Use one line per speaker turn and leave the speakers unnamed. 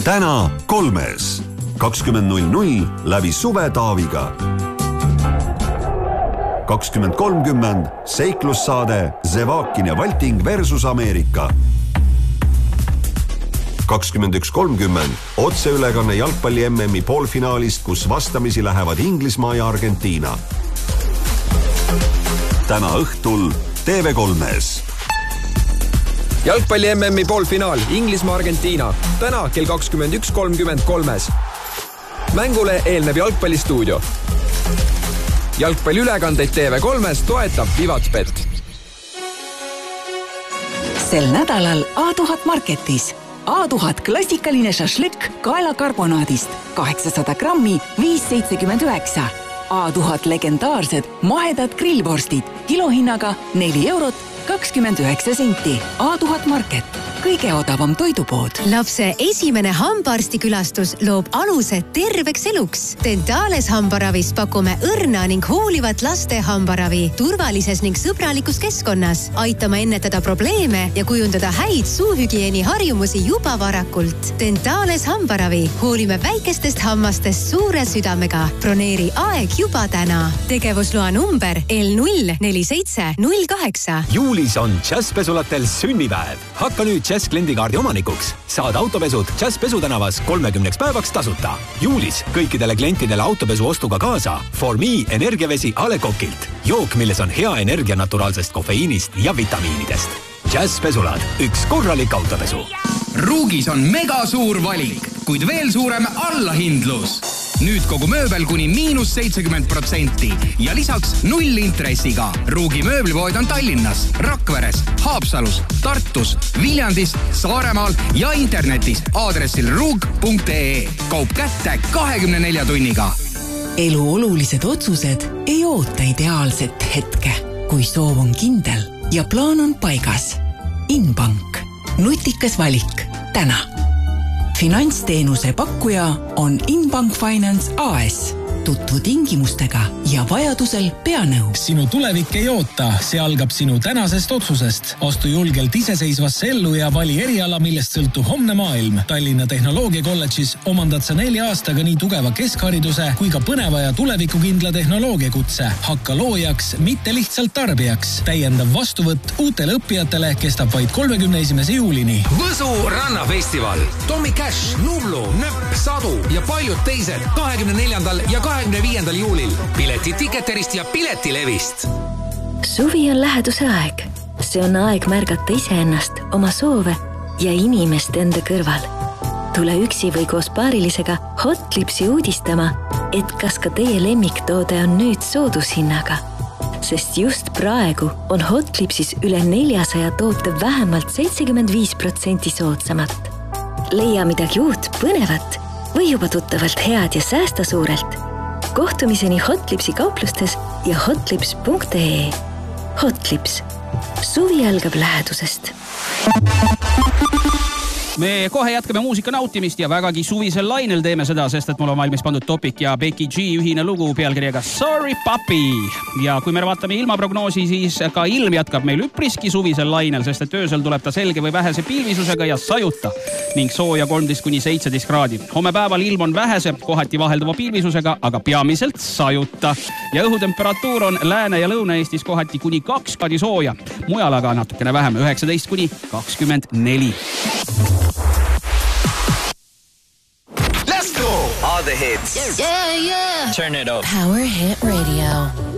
Täna 3. 20.00 läbi Suve Taaviga. 20.30 seiklussaade Zevakin ja Valting versus Ameerika. 21.30 otseülekanne jalgpalli MM-i poolfinaalist, kus vastamisi lähevad Inglismaa ja Argentiina. Täna õhtul TV3-s.
Jalgpalli MM-i poolfinaal Inglismaa-Argentiina. Täna kell 21.33. Mängule eelneb jalgpallistuudio. Jalgpalliülekandeid TV3-s toetab Vivatspet.
Sel nädalal A1000 Marketis. A1000 klassikaline šašlõkk kaelakarbonaadist 800 grammi 5,79. A1000 legendaarsed mahedad grillvorstid kilohinnaga 4,29 €. A1000 Market. Kõige odavam toidupood.
Lapse esimene hambaarstikülastus loob aluse terveks eluks. Dentales hambaravis pakume õrna ning hoolivat laste hambaravi turvalises ning sõbralikus keskkonnas. Aitame ennetada probleeme ja kujundada häid suuhügieeni harjumusi juba varakult. Dentales hambaravi. Hoolime väikestest hammastest suure südamega. Broneeri aeg juba täna. Tegevusloa number L04708.
Juulis on Jazzpesulatel sünnipäev. Hakka nüüd Jazz kliendikaardi omanikuks. Saad autopesud Jazz Pesutänavas 30 päevaks tasuta. Juulis kõikidele klientidele autopesu ostuga kaasa For Me energiavesi A. Le Coqilt. Jook, milles on hea energia naturaalsest kofeiinist ja vitamiinidest. Jazz Pesulad. Üks korralik autopesu.
Ruugis on mega suur valik, kuid veel suurem allahindlus. Nüüd kogu mööbel kuni -70% ja lisaks 0 intressiga. Ruugi mööblipood on Tallinnas, Rakveres, Haapsalus, Tartus, Viljandis, Saaremaal ja internetis aadressil ruug.ee. Kaup kätte 24 tunniga.
Elu olulised otsused ei oota ideaalset hetke, kui soov on kindel ja plaan on paigas. Inbank. Nutikas valik. Täna. Finantsteenuse pakkuja on Inbank Finance AS. Tutvu tingimustega ja vajadusel pea nõu.
Sinu tulevik ei oota, see algab sinu tänasest otsusest. Astu julgelt iseseisvasse ellu ja vali eriala, millest sõltub homne maailm. Tallinna Tehnoloogiakolledžis omandad sa 4 aastaga nii tugeva keskhariduse kui ka põneva ja tulevikukindla tehnoloogiakutse. Hakka loojaks, mitte lihtsalt tarbijaks. Täiendav vastuvõtt uutele õppijatele kestab vaid 31. juulini.
Võsu rannafestival. Tommy Cash, Nublu, Nöpp, Sadu ja paljud teised 24. ja 25. juulil. Piletid Ticketerist ja Piletilevist.
Suvi on läheduse aeg. See on aeg märgata iseennast, oma soove ja inimest enda kõrval. Tule üksi või koos paarilisega Hotlipsi uudistama, et kas ka teie lemmiktoode on nüüd soodushinnaga. Sest just praegu on Hotlipsis üle 400 toote vähemalt 75% soodsamat. Leia midagi uut, põnevat või juba tuttavalt head ja säästa suurelt. Kohtumiseni Hotlipsi kauplustes ja hotlips.ee. Hotlips. Suvi algab lähedusest.
Me kohe jätkame muusika nautimist ja vägagi suvisel lainel teeme seda, sest et mul on valmis pandud Topik ja Becky G ühine lugu pealkirjaga Sorry Puppy. Ja kui me vaatame ilmaprognoosi, siis ka ilm jätkab meil üpriski suvisel lainel, sest et öösel tuleb ta selge või vähese pilvisusega ja sajuta ning sooja 13–17 kraadi. Homme päeval ilm on vähese, kohati vahelduva pilvisusega, aga peamiselt sajuta. Ja õhutemperatuur on Lääne- ja Lõuna-Eestis kohati kuni 2 kraadi sooja. Mujal aga natukene vähem, 19–24.
All the hits.
Yeah.
Turn it up.
Power Hit Radio.